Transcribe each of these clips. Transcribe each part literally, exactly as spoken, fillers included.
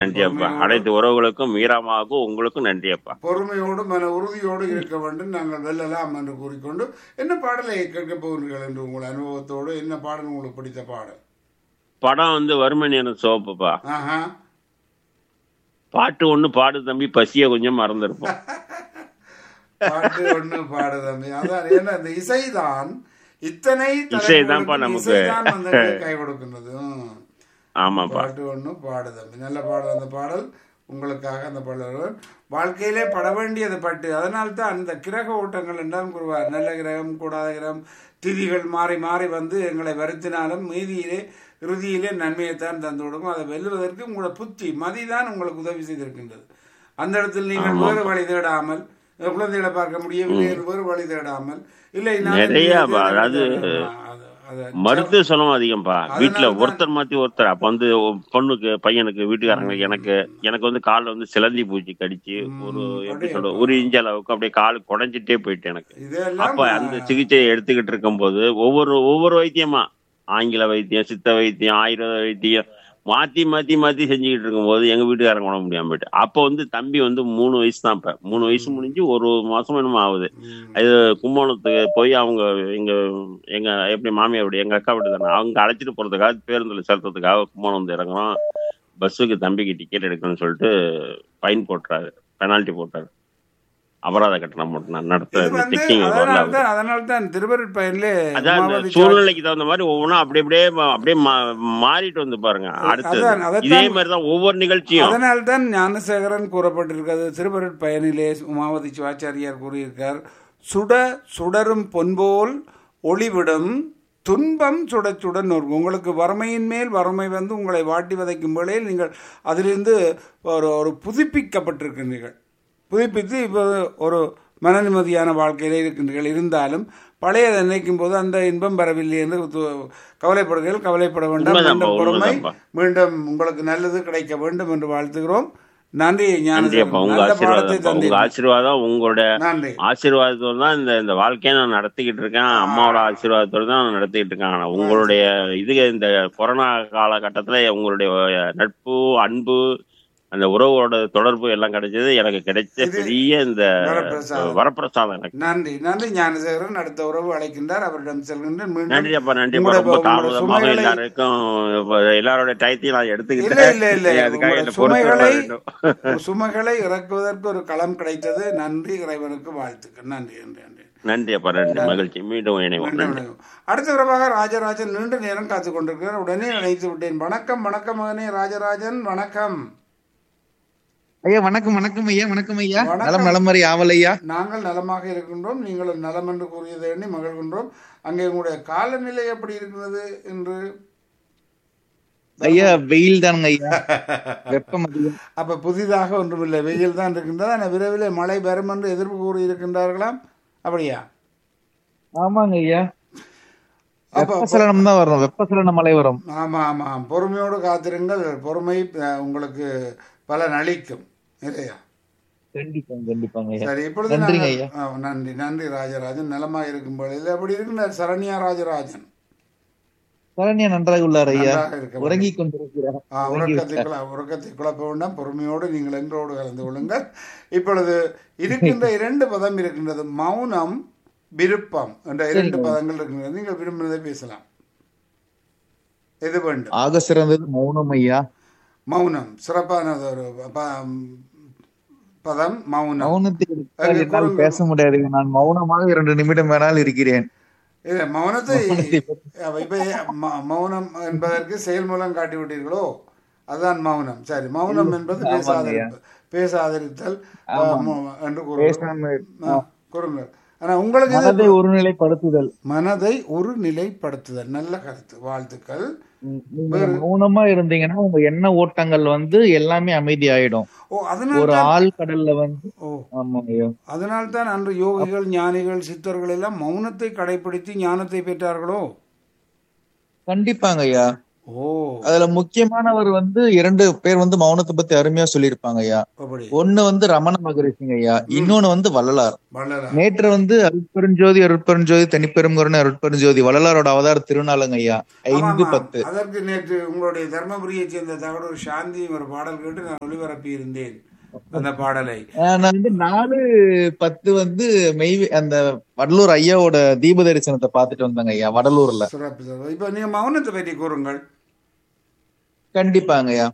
நன்றி அப்பா. பொறுமையோடு அனைத்து உறவுகளுக்கும் மீராமாவுக்கும் உங்களுக்கும் நன்றி அப்பா. பொறுமையோடு மன உறுதியோடு இருக்க வேண்டும். நாங்கள் வெல்லலாம் என்று கூறிக்கொண்டு என்ன பாடலை கேட்க போகிறீர்கள் என்று உங்கள் அனுபவத்தோடு என்ன பாடல் உங்களுக்கு பிடித்த பாடல்? படம் வந்து வறுமை நேரம் சோப்புப்பா. ஆஹா, பாட்டு ஒண்ணு பாடு தம்பி, பசிய கொஞ்சம் மறந்துருப்போம். பாட்டு ஒண்ணு பாடு தம்பி. அதான் ஏன்னா இந்த இசைதான் இத்தனை இசைதான்ப்பா தலைமுறைகளுக்கு நமக்கு. இசைதான் வந்து கை கொடுக்கின்றது. ம். ஆமாப்பா. பாட்டு ஒண்ணு பாடு தம்பி. நல்ல பாடல். அந்த பாடல் உங்களுக்காக அந்த பாடல் வாழ்க்கையிலே பட வேண்டியது பாட்டு. அதனால்தான் அந்த கிரக ஓட்டங்கள் என்றால் கூறுவார். நல்ல கிரகம் கூடாத கிரகம் திதிகள் மாறி மாறி வந்து எங்களை வருத்தினாலும் மீதியிலே இறுதியிலே நன்மையைத்தான் தந்து கொடுக்கும். அதை வெல்லுவதற்கு உங்களோட புத்தி மதிதான் உங்களுக்கு உதவி செய்திருக்கின்றது. அந்த இடத்தில் நீங்கள் ஆமா. வேறு வழி தேடாமல் குழந்தைகளை பார்க்க முடியவில்லை என்று வேறு வழி தேடாமல் இல்லை நான் நிறைய இந்த பா, அதாவது அது- அது- மருத்துவ செலவும் அதிகம்ப்பா. வீட்டுல அதனாலதான் ஒருத்தர் மாத்தி ஒருத்தர். அப்ப வந்து பொண்ணுக்கு பையனுக்கு வீட்டுக்காரங்களுக்கு எனக்கு எனக்கு வந்து கால்ல வந்து சிலந்தி பூச்சி கடிச்சு ஒரு ம், எப்படி அப்படியே சொல்ற ஒரு இன்ச் அளவுக்கு அப்படியே கால் குடைஞ்சிட்டே போயிட்டு எனக்கு. இதெல்லாம் அப்ப அந்த சிகிச்சையை எடுத்துக்கிட்டு இருக்கும் போது ஒவ்வொரு ஒவ்வொரு வைத்தியமா ஆங்கில வைத்தியம், சித்த வைத்தியம், ஆயுர்வேத வைத்தியம் மாத்தி மாத்தி மாத்தி செஞ்சுக்கிட்டு இருக்கும்போது எங்க வீட்டுக்காரங்க உடம்பு முடியாம போயிட்டு. அப்ப வந்து தம்பி வந்து மூணு வயசு தான். இப்ப மூணு வயசு முடிஞ்சு ஒரு மாசம் என்னமோ ஆகுது. ம், இது கும்பகோணத்துக்கு போய் அவங்க எங்க எங்க எப்படி மாமியார் வீடு எங்க அக்கா வீடு தானே, அவங்க அழைச்சிட்டு போறதுக்காக பேருந்துல செலுத்துறதுக்காக கும்பகோணம் வந்து இறங்குறோம். பஸ்ஸுக்கு தம்பிக்கு டிக்கெட் எடுக்கணும்னு சொல்லிட்டு ஃபைன் போட்டுறாரு, பெனால்ட்டி போட்டாரு. அபராத கட்டணம் போட்டு நான் நடத்த இது வந்து செக்கிங் வரல அவரு. அதனால்தான் அதனால்தான் திருவருட்பயனிலே அதான் இந்த உமாவதி சாட்சி சூழ்நிலைக்கு தகுந்த மாதிரி ஒவ்வொன்றும் அப்படி அப்படியே மா- அப்படியே மா- மாறிட்டு வந்து பாருங்க. அடுத்தது அதான் இதே அதைத்தான் மாதிரிதான் ஒவ்வொரு நிகழ்ச்சியும். அதனால்தான் ஞானசேகரன் கூறப்பட்டிருக்கிறது. திருவருட்பயனிலே உமாவதி சிவாச்சாரியார் கூறியிருக்கார், சுட சுடரும் பொன்போல் ஒளிவிடும் துன்பம் சுட சுட நொறுங்கும். உங்களுக்கு வறுமையின் மேல் வறுமை வந்து உங்களை வாட்டி வதைக்கும் வேளையில் நீங்கள் அதிலிருந்து ஒரு ஒரு புதுப்பிக்கப்பட்டிருக்கின்றீர்கள். புதுப்பித்து இப்போ ஒரு மன நிம்மதியான வாழ்க்கையிலே இருக்கின்றீர்கள். இருந்தாலும் பழையதை நினைக்கும் போது அந்த இன்பம் வரவில்லை என்று து- கவலைப்படுகிறீர்கள். கவலைப்பட வேண்டாம். உண்மைதான்ப்பா, மீண்டும் பொறுமை, உண்மைதான்ப்பா. மீண்டும் உங்களுக்கு நல்லது கிடைக்க வேண்டும் என்று வாழ்த்துகிறோம். நன்றி நன்றி அப்பா. ஞானசேகரன், உங்க நல்ல பாடத்தை ஆசீர்வாதம் உங்க தந்தீர்கள். ஆசீர்வாதம் உங்களோட நன்றி. ஆசீர்வாதத்தோட தான் இந்த இந்த வாழ்க்கையை நான் நடத்திக்கிட்டு இருக்கேன். அம்மாவோட ஆசீர்வாதத்தோட தான் நான் நடத்திக்கிட்டு இருக்கேன். ஆனா உங்களுடைய இது இந்த கொரோனா காலகட்டத்துல உங்களுடைய நட்பு, அன்பு, அந்த உறவோட தொடர்பு எல்லாம் கிடைச்சது. எனக்கு கிடைச்ச இது பெரிய இந்த வரப்பிரசாதம். வரப்பிரசாதம் எனக்கு. நன்றி நன்றி ஞானசேகரன். அடுத்த உறவு அழைக்கின்றார், அவரிடம் செல்கின்றேன். மீண்டும் நன்றி அப்பா, நன்றி அப்பா. உங்களுடைய ரொம்ப உங்களுடைய தாமதமாக சுமைகளை எல்லாருக்கும் இப்ப எல்லாரோட டயத்தையும் நான் இல்லை எடுத்துக்கிட்டேன். இல்லை இல்லை நீங்க அதுக்காக உங்களுடைய என்ன பொறுத்து சுமைகளை வேண்டும். சுமைகளை இறக்குவதற்கு ஒரு களம் கிடைத்தது. நன்றி, இறைவனுக்கு வாழ்த்துக்கள். நன்றி நன்றி நன்றி நன்றி அப்பா, நன்றி. மகிழ்ச்சி. மீண்டும் இணைவோம். மீண்டும் நன்றி. இணைவோம். அடுத்த உறவாக ராஜராஜன் நீண்ட நேரம் காத்துக் கொண்டிருக்கிறார். உடனே அழைத்து விட்டேன். வணக்கம் வணக்கம் மகனே ராஜராஜன், வணக்கம். ஐயா வணக்கம் வணக்கம் ஐயா வணக்கம் ஐயா வணக்கம். நலம் நலமறி ஆவல் ஐயா. நாங்கள் நலமாக இருக்கின்றோம். நீங்களும் நலம் என்று கூறியதை எண்ணி மகிழ்கின்றோம். அங்கே உங்களுடைய காலநிலை எப்படி இருக்கிறது என்று? ஐயா வெயில் தானுங்க ஐயா, வெப்பம் அதிகம். அப்ப புதிதாக ஒன்றுமில்லை, வெயில் தான் இருக்கின்றது. ஆனால் விரைவில் மழை வரும் என்று எதிர்ப்பு கூறி இருக்கின்றார்களாம். அப்படியா? ஆமாங்க ஐயா, அப்ப வெப்பசலனம் தான் வரும், வெப்பசலன மழை வரும். ஆமா ஆமாம், பொறுமையோடு காத்திருங்கள். பொறுமை அஹ், உங்களுக்கு பலன் அளிக்கும் இல்லையா? கண்டிப்பாங்க கண்டிப்பாங்க ஐயா. சரி, இப்பொழுது நன்றிங்க நாங்கள் ஐயா. ஆ, நன்றி நன்றி ராஜராஜன். நலமாக இருக்கும் பொழுது அப்படி இருக்கின்றார் சரண்யா ராஜராஜன். சரண்யா நன்றாக உள்ளார் ஐயா, நன்றாக இருக்க உறங்கி வேண்டும். கொண்டிருக்கிறார். ஆ, உறங்கி உறக்கத்தை விட்டார். குழ- உறக்கத்தை குழப்ப வேண்டாம். பொறுமையோடு நீங்கள் என்றோடு கலந்து கொள்ளுங்கள். இப்பொழுது இருக்கின்ற இரண்டு பதம் இருக்கின்றது, மௌனம், விருப்பம் என்ற இரண்டு சரிங்க. பதங்கள் இருக்கின்றது. நீங்கள் விரும்பினதை பேசலாம். எது வேண்டும்? ஆக சிறந்தது மௌனம் ஐயா. மௌனம் சிறப்பானது ஒரு ப- பதம், மௌனம். மௌனத்தை அங்கே எடுத்தால் என்னால் கூறுங்கள். பேச முடியாது. நான் மௌனமாக இரண்டு நிமிடம் வேணால் இருக்கிறேன். இல்ல, மௌனத்தை மௌனத்தை அப்ப இப்ப ம- மௌனம் என்பதற்கு செயல் மூலம் காட்டி விட்டீர்களோ, அதுதான் மௌனம். சரி, மௌனம் என்பது ஆமாங்க பேசாதிருத்தல், பேசாதிருத்தல் ஆ, ஆமாம். மு- என்று கூறுங்கள். பேசாம ஆ, கூறுங்கள். ஆனா உங்களுக்கு இது மனதை ஒருநிலைப்படுத்துதல். மனதை ஒரு நிலைப்படுத்துதல். நல்ல கருத்து, வாழ்த்துக்கள். ம், நீங்க மௌனமா இருந்தீங்கன்னா உங்க எண்ண ஓட்டங்கள் வந்து எல்லாமே அமைதி ஆயிடும். ஓ, அதனால் ஒரு தான் ஆள் கடல்ல வந்து ஓ ஆமாங்க ஐயா. அதனால் தான் அன்று யோகிகள், ஞானிகள், சித்தர்கள் எல்லாம் மௌனத்தை கடைபிடித்து ஞானத்தை பெற்றார்களோ? கண்டிப்பாங்க ஐயா. ஓ அதுல முக்கியமானவர் வந்து இரண்டு பேர் வந்து மௌனத்தை பத்தி அருமையா சொல்லியிருப்பாங்க ஐயா. அப்படி. ஒண்ணு வந்து ரமண மகரிஷிங்க ஐயா, ம். இன்னொன்னு வந்து வள்ளலார். வள்ளலார். நேற்று வந்து அருட்பெருஞ்சோதி அருட்பெருஞ்சோதி தனிப்பெருங்கருணை அருட்பெருஞ்சோதி வள்ளலாரோட அவதார திருநாளுங்க ஐயா, ஐந்து ஆமாம் பத்து. அதற்கு நேற்று உங்களுடைய தர்மபுரியை சேர்ந்த தகவல் சாந்தி ஒரு பாடல் கேட்டு நான் ஒளிபரப்பி இருந்தேன் அந்த பாடலை. ஆஹ் நான் வந்து நாலு பத்து வந்து மெய் அந்த வடலூர் ஐயாவோட தீப தரிசனத்தை பார்த்துட்டு வந்தாங்க ஐயா வடலூர்ல. சிறப்பு சிறப்பு. இப்ப நீங்க மௌனத்தை பற்றி கூறுங்கள். கண்டிப்பாங்க ஐயா.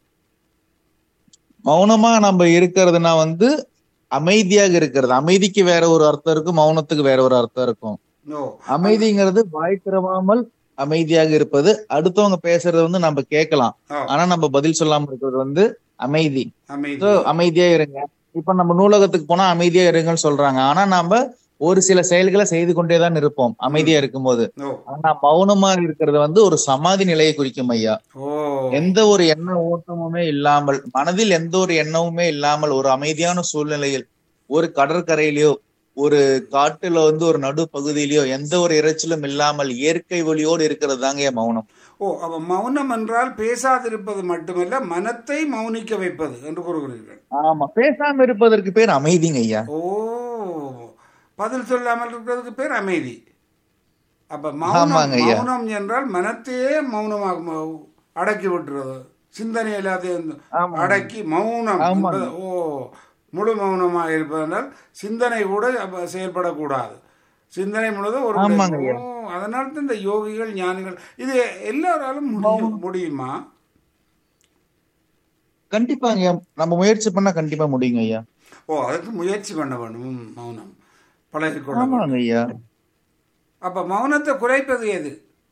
மௌனமா நம்ம இருக்கிறதுனா வந்து அமைதியாக இருக்கிறது. அமைதிக்கு வேற ஒரு அர்த்தம் இருக்கும், மௌனத்துக்கு வேற ஒரு அர்த்தம் இருக்கும். ஓ அமைதிங்கிறது வாய் திறவாமல் அமைதியாக இருப்பது, அடுத்தவங்க பேசுறது வந்து நம்ம கேட்கலாம், ஓ, ஆனா நம்ம பதில் சொல்லாம இருக்கிறது வந்து அமைதி. அமைதி. So, அமைதியா இருங்க. இப்ப நம்ம நூலகத்துக்கு போனா அமைதியா இருங்கன்னு சொல்றாங்க, ஆனா நாம ஒரு சில செயல்களை செய்து கொண்டேதான் இருப்போம் அமைதியா இருக்கும்போது. ஓ ஆனா மௌனமா இருக்கிறது வந்து ஒரு சமாதி நிலையை குறிக்கும் ஐயா. ஓ எந்த ஒரு எண்ண ஓட்டமுமே இல்லாமல், மனதில் எந்த ஒரு எண்ணமுமே இல்லாமல் ஒரு அமைதியான சூழ்நிலையில் ஒரு கடற்கரையிலயோ ஒரு காட்டுல வந்து ஒரு நடு பகுதியிலயோ எந்த ஒரு இரைச்சலும் இல்லாமல் இயற்கை ஒளியோடு இருக்கிறது தாங்க மௌனம். ஓ அப்ப மௌனம் என்றால் பேசாதிருப்பது மட்டுமல்ல, மனத்தை மௌனிக்க வைப்பது என்று கூறுகிறீர்கள். ஆமா, பேசாம இருப்பதற்கு பேர் அமைதிங்க ஐயா. ஓ பதில் சொல்லாமல் இருக்கிறதுக்கு பேர் அமைதி. அப்ப மௌனம் ஆமாங்க ஐயா. மௌனம் என்றால் மனத்தையே மௌனமாக ம- அடக்கி விட்டுறது, சிந்தனை எல்லாத்தையும் ஆமா. அடக்கி மௌனம் ஆமாங்க. என்பது. ஓ முழு மௌனமாக இருப்பதனால் சிந்தனை கூட அப்ப செயல்படக்கூடாது. சிந்தனை முழுவதும் ஒரு ஆமாங்க ஐயா. ஓ அதனால தான் இந்த யோகிகள் ஞானிகள் இது எல்லாராலும் முடியும் முடியுமா? கண்டிப்பாங்க ஐயா, நம்ம முயற்சி பண்ணா கண்டிப்பா முடியுங்க ஐயா. ஓ அதுக்கு முயற்சி பண்ண வேண்டும், மௌனம் பழகிக்கொள்ள வேண்டும். ஆமாங்க ஐயா. அப்ப மௌனத்தை குறைப்பது எது?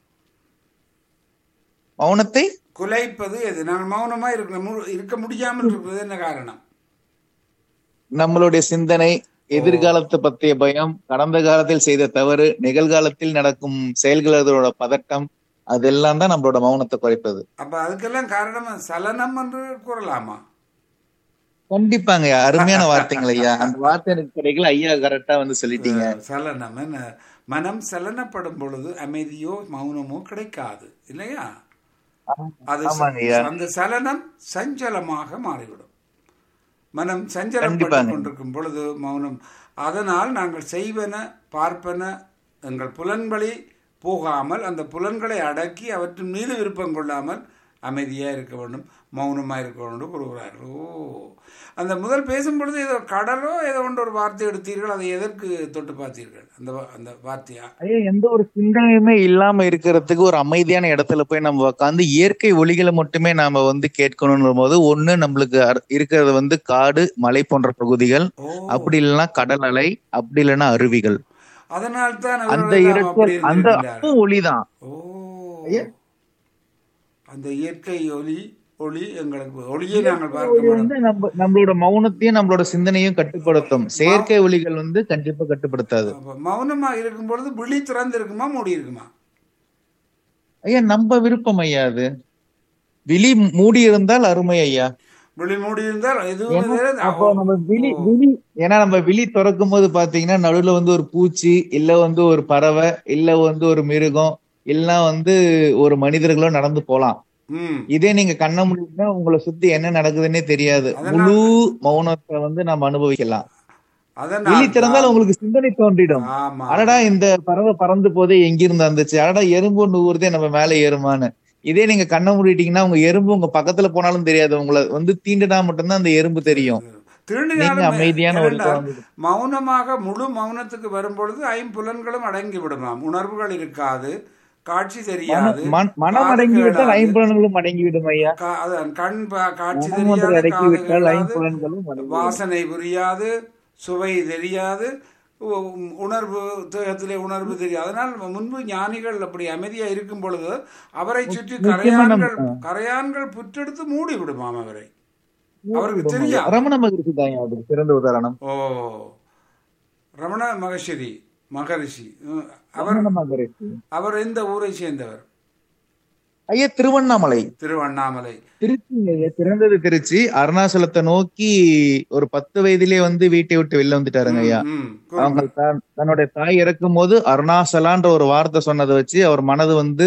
மௌனத்தை குலைப்பது எது? நாங்கள் மௌனமா இருக்க மு- இருக்க முடியாமல் இருக்கிறது என்ன காரணம்? நம்மளுடைய சிந்தனை, எதிர்காலத்தை பற்றிய பயம், கடந்த காலத்தில் செய்த தவறு, நிகழ்காலத்தில் நடக்கும் செயல்களோட பதட்டம், அதெல்லாம் தான் நம்மளோட மௌனத்தை குறைப்பது. அப்ப அதுக்கெல்லாம் காரணம் சலனம் என்று கூறலாமா? கண்டிப்பாங்க ஐயா, அருமையான வார்த்தைகள் ஐயா. அந்த வார்த்தை எனக்கு கிடைக்கல ஐயா, கரெக்டா வந்து சொல்லிட்டீங்க. சலனம் என்ன? மனம் சலனப்படும் பொழுது அமைதியோ மௌனமோ கிடைக்காது இல்லையா? அது ச- ஆமாங்க ஐயா. அந்த சலனம் சஞ்சலமாக மாறிவிடும். மனம் கண்டிப்பாங்க. சஞ்சலப்பட்டு கொண்டிருக்கும் பொழுது மௌனம். அதனால் நாங்கள் செய்வன பார்ப்பன எங்கள் புலன்வழி போகாமல் அந்த புலன்களை அடக்கி அவற்றின் மீது விருப்பம் கொள்ளாமல் அமைதியா இருக்க வேண்டும், மௌனமா இருக்க வேண்டும் கூறுகிறார்கள். ஓ அந்த முதல் பேசும் பொழுது ஏதோ கடலோ ஏதோ ஒன்று ஒரு வார்த்தை எடுத்தீர்கள், அதை எதற்கு தொட்டு பார்த்தீர்கள் அந்த வா- அந்த வார்த்தையா? ஐயா, எந்த ஒரு சிந்தனையுமே இல்லாம இருக்கிறதுக்கு ஒரு அமைதியான இடத்துல போய் நம்ம உட்காந்து இயற்கை ஒலிகளை மட்டுமே நாம வந்து கேட்கணும் போது, ஒண்ணு நம்மளுக்கு அர்- இருக்கிறது வந்து காடு மலை போன்ற பகுதிகள், ஓ அப்படி இல்லைன்னா கடல் அலை, அப்படி இல்லைன்னா அருவிகள். அதனால் தான் அந்த அவர்கள் எல்லாம் இரைச்சல், அப்படி அந்த இருந்திருக்கிறார்கள். அப்பவும் ஒளிதான். ஓ ஐயா. அந்த இயற்கை ஒளி ஒளி எங்களுக்கு ஒளியை நாங்கள் ஒளி பார்க்க வந்து மாட்டோம். நம்ம நம்மளோட மௌனத்தையும் நம்மளோட சிந்தனையும் கட்டுப்படுத்தும். செயற்கை ஒலிகள் வந்து கண்டிப்பா கட்டுப்படுத்தாது. அப்ப மௌனமா இருக்கும் பொழுது விழி திறந்து இருக்குமா மூடி இருக்குமா? ஐயா, நம்ம விருப்பம் ஐயா அது. விழி மூடி இருந்தால் அருமை ஐயா. விழி மூடி இருந்தால் எதுவும் ஏன்னா தெரியாது. அப்போ ஓ, நம்ம விழி ஓ. விழி ஏன்னா நம்ம விழி திறக்கும் போது பாத்தீங்கன்னா நடுவுல வந்து ஒரு பூச்சி, இல்ல வந்து ஒரு பறவை, இல்ல வந்து ஒரு மிருகம், இல்ல வந்து ஒரு மனிதர்களோ நடந்து போலாம். ம் இதே நீங்க கண்ண மூடினா உங்களை சுத்தி என்ன நடக்குதுன்னே தெரியாது. அதனால் முழு மௌனத்தை வந்து நம்ம அனுபவிக்கலாம். விழி அதனால் திறந்தால் தான் உங்களுக்கு சிந்தனை தோன்றிடும். ஆமா அடடா, இந்த பறவை பறந்து போதே எங்கிருந்து வந்துச்சு, அடடா எறும்பு ஒண்ணு ஊறுதே நம்ம மேல ஏறுமான்னு. இதே நீங்க கண்ணை மூடிட்டீங்கன்னா உங்க எறும்பு உங்க பக்கத்துல போனாலும் தெரியாது, உங்களை வந்து தீண்டுனா மட்டும்தான் அந்த எறும்பு தெரியும். நீங்க திருடினாலும் அமைதியான ஒரு ஏனென்றால் குழந்தை. மௌனமாக முழு மௌனத்துக்கு வரும்பொழுது ஐம்புலன்களும் அடங்கி விடுமாம். உணர்வுகள் இருக்காது, காட்சி மன- தெரியாது, மன- மனம் காது அடங்கி விட்டால் கேளாது, ஐம்புலன்களும் அடங்கி விடும் ஐயா. கா- அதான் கண் பா- காட்சி மனம் ஒன்று தெரியாது, அடக்கி காது விட்டால் கேளாது, ஐம்புலன்களும் அடங்கி விடும். வாசனை புரியாது, சுவை தெரியாது, உ- உணர்வு தேகத்திலே உணர்வு தெரியாது. அதனால் முன்பு ஞானிகள் அப்படி அமைதியா இருக்கும் பொழுது அவரை சுற்றி முக்கியமா நம்ம கரையான்கள் கரையான்கள் புற்றெடுத்து மூடி விடுமாம் அவரை. அவருக்கு தெரியாது. ரமண மகரிஷி தான் அதுக்கு சிறந்த உதாரணம். ஓ ரமண மகர்ஷி மகரிஷி உம், அவர் ரமண மகரிஷி அவர் எந்த ஊரை சேர்ந்தவர்? ஐயா திருவண்ணாமலை, திருவண்ணாமலை. திருச்சி ஐயா. பிறந்தது திருச்சி. அருணாச்சலத்தை நோக்கி ஒரு பத்து வயதிலே வந்து வீட்டை விட்டு வெளில வந்துட்டாருங்க ஐயா. ம், ம், அவங்க கூறுங்கள். தான் தன்னுடைய தாய் இறக்கும் போது அருணாசலான்ற ஒரு வார்த்தை சொன்னதை வச்சு அவர் மனது வந்து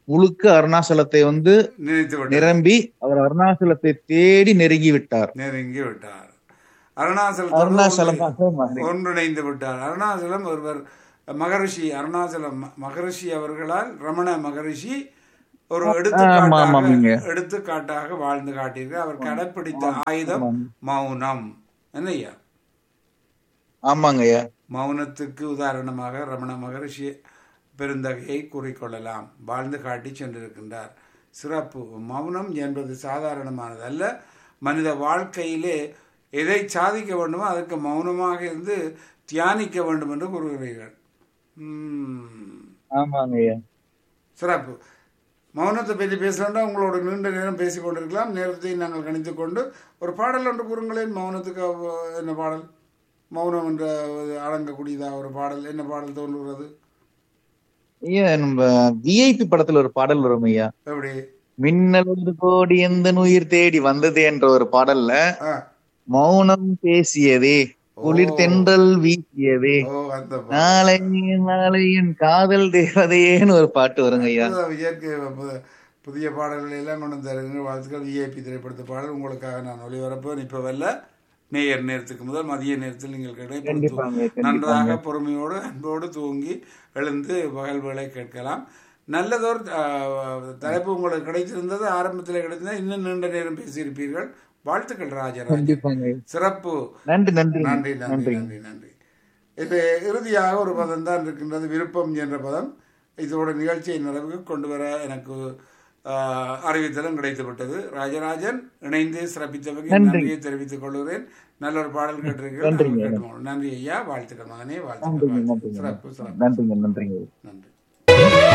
முழுக்க அருணாச்சலத்தை வந்து நினைத்து விட்டார், நிரம்பி அவர் அருணாச்சலத்தை தேடி நெருங்கி விட்டார். நெருங்கி விட்டார். அருணாச்சலத்தோடு அருணாச்சலம் ஒன்று- ஒன்றிணைந்து விட்டார். அருணாச்சலம் ஒருவர் மகரிஷி, அருணாச்சலம் ம- மகரிஷி அவர்களால் ரமண மகரிஷி ஒரு ஆமா எடுத்துக்காட்டாக ஆமாங்க. எடுத்துக்காட்டாக வாழ்ந்து காட்டியிருக்கிறார். அவர் கடைப்பிடித்த ஆயுதம் மௌனம். என்னய்யா? ஆமாங்க ஐயா. மௌனத்துக்கு உதாரணமாக ரமண மகரிஷி பெருந்தகையை கூறிக்கொள்ளலாம். வாழ்ந்து காட்டி சென்றிருக்கின்றார். சிறப்பு. மௌனம் என்பது சாதாரணமானது அல்ல. மனித வாழ்க்கையிலே எதை சாதிக்க வேண்டுமோ அதற்கு மௌனமாக இருந்து தியானிக்க வேண்டும் என்று கூறுகிறீர்கள். ம், ஆமாங்க ஐயா. சிறப்பு. மௌனத்தை பற்றி பேசலாம்னா உங்களோட நீண்ட நேரம் பேசிக் கொண்டிருக்கலாம். நேரத்தை நாங்கள் கணித்துக் கொண்டு ஒரு பாடல் ஒன்று கூறுங்களேன். மௌனத்துக்கு அவ்- என்ன பாடல்? மௌனம் என்ற அடங்கக்கூடியதா ஒரு பாடல்? என்ன பாடல் தோன்றுகிறது? ஐயா நம்ம விஐபி படத்துல ஒரு பாடல் வரும் ஐயா. எப்படி? மின்னல் ஒரு கோடி எந்த உயிர் தேடி வந்தது என்ற ஒரு பாடல்ல ஆ, மௌனம் பேசியதே, குளிர் தென்றல் வீசியதே, ஓ அந்த பாடல். நாளை நாளை என் காதல் தேவதையேன்னு ஒரு பாட்டு வருங்க ஐயா. அதான் இயற்கை பு- புதிய பாடல்களை எல்லாம் கொண்டு தருகின்ற வாழ்த்துக்கள். விஐபி திரைப்படத்து பாடல் உங்களுக்காக நான் ஒளிபரப்பேன். இப்போ வரல நேயர் நேரத்துக்கு முதல் மதிய நேரத்தில் நீங்கள் கிடைப்பது கண்டிப்பாங்க நன்றாக கண்டிப்பாங்க. பொறுமையோடு அன்போடு தூங்கி எழுந்து பகல் வேளை கேட்கலாம். நல்லதொரு ஆஹ், தலைப்பு உங்களுக்கு கிடைத்திருந்தது. ஆரம்பத்தில் கிடைத்திருந்தது. இன்னும் நீண்ட நேரம் பேசியிருப்பீர்கள். வாழ்த்துக்கள் ராஜராஜன். கண்டிப்பாங்க. சிறப்பு. நன்றி நன்றி நன்றி நன்றி நன்றி. நன்றி நன்றி. இது இறுதியாக ஒரு பதம் தான் இருக்கின்றது, விருப்பம் என்ற பதம். இதோட நிகழ்ச்சியை நிறைவுக்கு கொண்டு வர எனக்கு ஆஹ், அறிவித்தலும் கிடைத்துவிட்டது. ராஜராஜன் இணைந்து சிறப்பித்தவங்க நன்றி. நன்றியை தெரிவித்துக் கொள்கிறேன். நல்ல ஒரு பாடல் கேட்டிருக்கீர்கள். நன்றிங்க. நாங்கள் கேட்டுக்கொள்வோம். நன்றி ஐயா. வாழ்த்துக்கள் மகனே. வாழ்த்துக்கள். நன்றிங்க வாழ்த்துக்கள். நன்றிங்க சிறப்பு சிறப்பு. நன்றிங்க நன்றிங்க. நன்றி.